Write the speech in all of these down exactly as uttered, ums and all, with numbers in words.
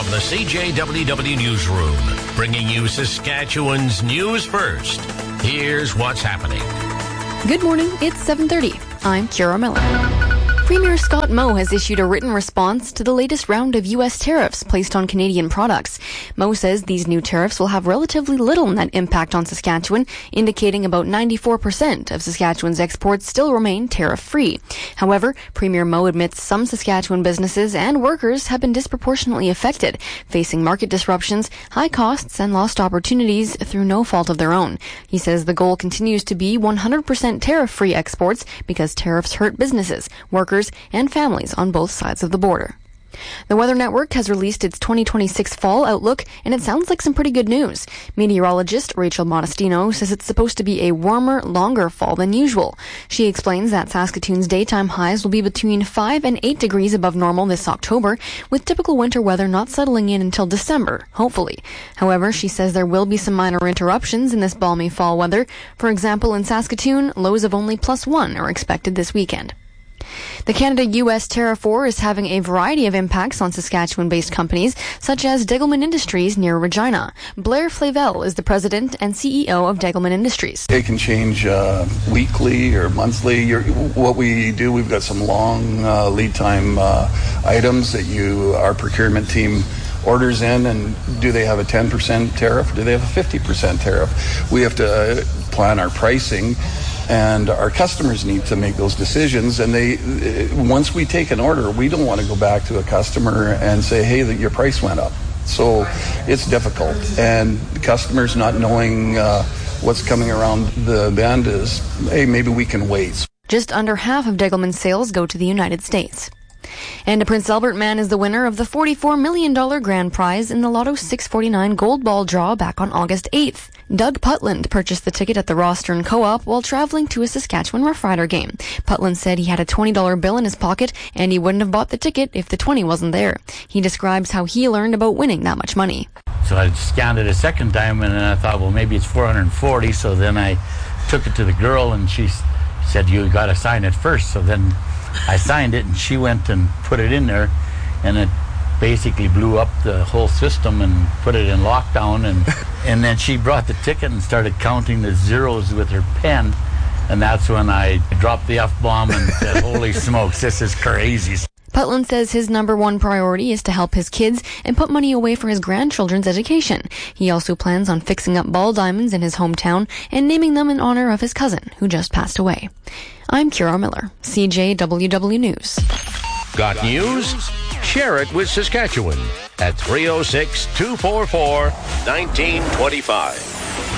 From the C J W W Newsroom, bringing you Saskatchewan's news first. Here's what's happening. Good morning, it's seven thirty. I'm Kira Miller. Premier Scott Moe has issued a written response to the latest round of U S tariffs placed on Canadian products. Moe says these new tariffs will have relatively little net impact on Saskatchewan, indicating about ninety-four percent of Saskatchewan's exports still remain tariff-free. However, Premier Moe admits some Saskatchewan businesses and workers have been disproportionately affected, facing market disruptions, high costs, and lost opportunities through no fault of their own. He says the goal continues to be one hundred percent tariff-free exports because tariffs hurt businesses, workers, and families on both sides of the border. The Weather Network has released its twenty twenty-six fall outlook, and it sounds like some pretty good news. Meteorologist Rachel Modestino says it's supposed to be a warmer, longer fall than usual. She explains that Saskatoon's daytime highs will be between five and eight degrees above normal this October, with typical winter weather not settling in until December, hopefully. However, she says there will be some minor interruptions in this balmy fall weather. For example, in Saskatoon, lows of only plus one are expected this weekend. The Canada-U S tariff war is having a variety of impacts on Saskatchewan-based companies, such as Degelman Industries near Regina. Blair Flavel is the president and C E O of Degelman Industries. It can change uh, weekly or monthly. You're, what we do, we've got some long uh, lead time uh, items that you, our procurement team orders in, and do they have a ten percent tariff? Do they have a fifty percent tariff? We have to plan our pricing, and our customers need to make those decisions. And they, once we take an order, we don't want to go back to a customer and say, hey, that your price went up. So it's difficult. And customers not knowing uh, what's coming around the bend is, hey, maybe we can wait. Just under half of Degelman's sales go to the United States. And a Prince Albert man is the winner of the forty-four million dollars grand prize in the Lotto six forty-nine Gold Ball draw back on August eighth. Doug Putland purchased the ticket at the Rostern Co-op while traveling to a Saskatchewan Rough Rider game. Putland said he had a twenty dollars bill in his pocket and he wouldn't have bought the ticket if the twenty wasn't there. He describes how he learned about winning that much money. So I scanned it a second time and then I thought, well, maybe it's four hundred forty. So then I took it to the girl and she said, you got to sign it first. So then I signed it, and she went and put it in there, and it basically blew up the whole system and put it in lockdown. And and then she brought the ticket and started counting the zeros with her pen, and that's when I dropped the F-bomb and said, holy smokes, this is crazy. Putland says his number one priority is to help his kids and put money away for his grandchildren's education. He also plans on fixing up ball diamonds in his hometown and naming them in honor of his cousin, who just passed away. I'm Kira Miller, C J W W News. Got news? Share it with Saskatchewan at three oh six, two four four, one nine two five.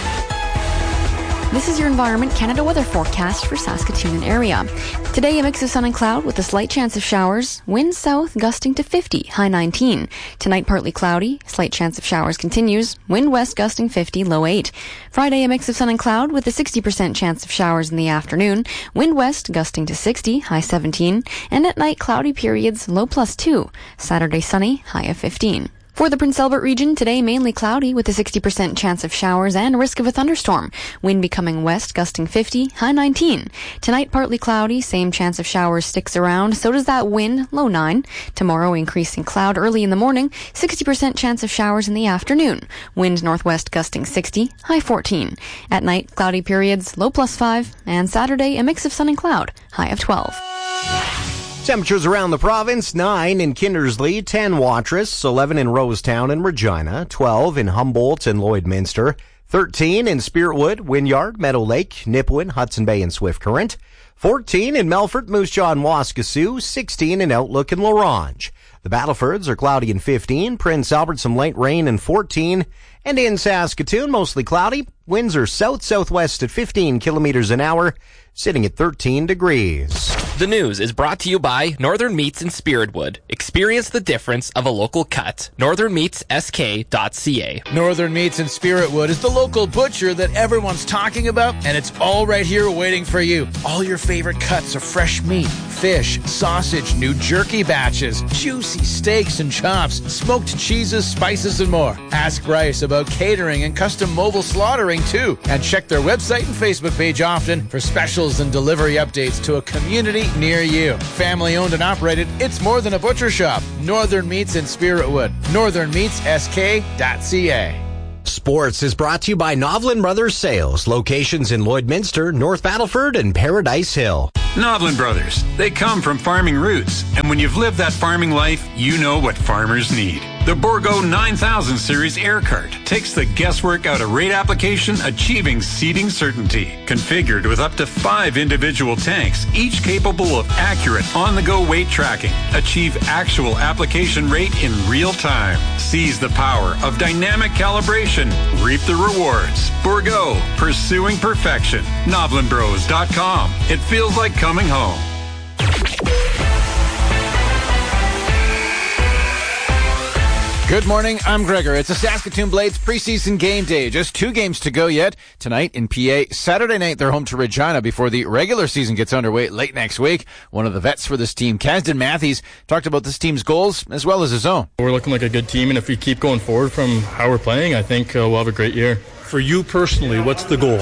This is your Environment Canada weather forecast for Saskatoon and area. Today, a mix of sun and cloud with a slight chance of showers. Wind south gusting to fifty, high nineteen. Tonight, partly cloudy. Slight chance of showers continues. Wind west gusting fifty, low eight. Friday, a mix of sun and cloud with a sixty percent chance of showers in the afternoon. Wind west gusting to sixty, high seventeen. And at night, cloudy periods, low plus two. Saturday, sunny, high of fifteen. For the Prince Albert region, today mainly cloudy with a sixty percent chance of showers and a risk of a thunderstorm. Wind becoming west, gusting fifty, high nineteen. Tonight, partly cloudy, same chance of showers sticks around, so does that wind, low nine. Tomorrow, increasing cloud early in the morning, sixty percent chance of showers in the afternoon. Wind northwest gusting sixty, high fourteen. At night, cloudy periods, low plus five. And Saturday, a mix of sun and cloud, high of twelve. Temperatures around the province, nine in Kindersley, ten Watrous, eleven in Rosetown and Regina, twelve in Humboldt and Lloydminster, thirteen in Spiritwood, Wynyard, Meadow Lake, Nipawin, Hudson Bay and Swift Current, fourteen in Melfort, Moose Jaw and Waskesiu, sixteen in Outlook and Larange. The Battlefords are cloudy and fifteen, Prince Albert some light rain and fourteen, and in Saskatoon, mostly cloudy. Winds are south-southwest at fifteen kilometers an hour, sitting at thirteen degrees. The news is brought to you by Northern Meats in Spiritwood. Experience the difference of a local cut. northern meats s k dot c a. Northern Meats in Spiritwood is the local butcher that everyone's talking about, and it's all right here waiting for you. All your favorite cuts of fresh meat, fish, sausage, new jerky batches, juicy steaks and chops, smoked cheeses, spices, and more. Ask Bryce about catering and custom mobile slaughtering too, and check their website and Facebook page often for specials and delivery updates to a community meat near you. Family owned and operated, it's more than a butcher shop. Northern Meats in Spiritwood. northern meats s k dot c a. Sports is brought to you by Novlin Brothers Sales. Locations in Lloydminster, North Battleford, and Paradise Hill. Novlin Brothers. They come from farming roots. And when you've lived that farming life, you know what farmers need. The Bourgault nine thousand Series Air Cart takes the guesswork out of rate application, achieving seating certainty. Configured with up to five individual tanks, each capable of accurate on-the-go weight tracking. Achieve actual application rate in real time. Seize the power of dynamic calibration. Reap the rewards. Bourgault, pursuing perfection. Novlin Bros dot com. It feels like coming home. Good morning, I'm Gregor. It's a Saskatoon Blades preseason game day. Just two games to go yet. Tonight in P A. Saturday night, they're home to Regina before the regular season gets underway late next week. One of the vets for this team, Kasdan Matthews, talked about this team's goals as well as his own. We're looking like a good team, and if we keep going forward from how we're playing, I think uh, we'll have a great year. For you personally, what's the goal?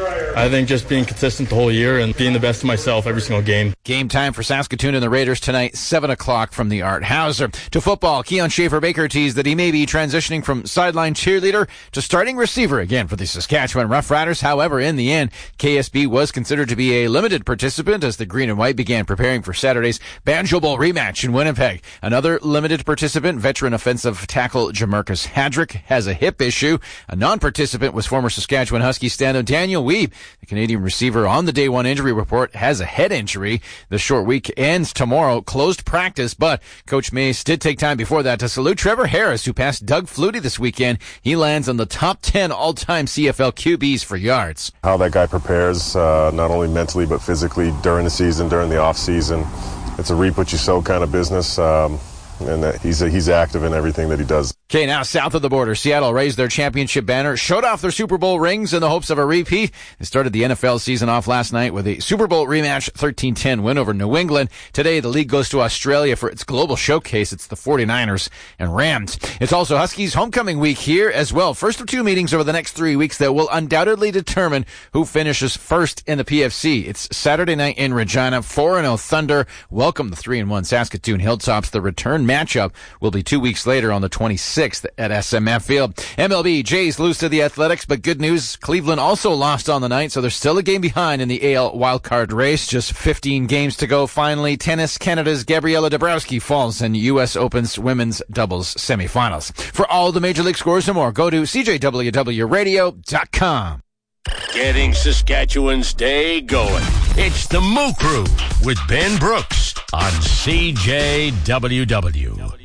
I think just being consistent the whole year and being the best of myself every single game. Game time for Saskatoon and the Raiders tonight, seven o'clock from the Art Hauser. To football, Keon Schaefer-Baker teased that he may be transitioning from sideline cheerleader to starting receiver again for the Saskatchewan Roughriders. However, in the end, K S B was considered to be a limited participant as the Green and White began preparing for Saturday's Banjo Bowl rematch in Winnipeg. Another limited participant, veteran offensive tackle Jamarcus Hadrick, has a hip issue. A non-participant was former Saskatchewan Husky stand-up Daniel Weeb. The Canadian receiver on the day one injury report has a head injury. The short week ends tomorrow. Closed practice, but Coach Mace did take time before that to salute Trevor Harris, who passed Doug Flutie this weekend. He lands on the top ten all-time C F L Q Bs for yards. How that guy prepares, uh, not only mentally but physically during the season, during the off-season. It's a reap what you sow kind of business. Um, and uh, he's uh, he's active in everything that he does. Okay, now south of the border, Seattle raised their championship banner, showed off their Super Bowl rings in the hopes of a repeat. They started the N F L season off last night with a Super Bowl rematch, thirteen ten win over New England. Today, the league goes to Australia for its global showcase. It's the forty-niners and Rams. It's also Huskies homecoming week here as well. First of two meetings over the next three weeks that will undoubtedly determine who finishes first in the P F C. It's Saturday night in Regina. four and oh Thunder welcome the three and one Saskatoon Hilltops. The return matchup will be two weeks later on the twenty-sixth at S M F Field. M L B, Jays lose to the Athletics, but good news, Cleveland also lost on the night, so they're still a game behind in the A L wildcard race. Just fifteen games to go. Finally, tennis, Canada's Gabriela Dabrowski falls in U S Open's women's doubles semifinals. For all the Major League scores and more, go to C J W W radio dot com. Getting Saskatchewan's day going. It's the Moo Crew with Ben Brooks on C J W W.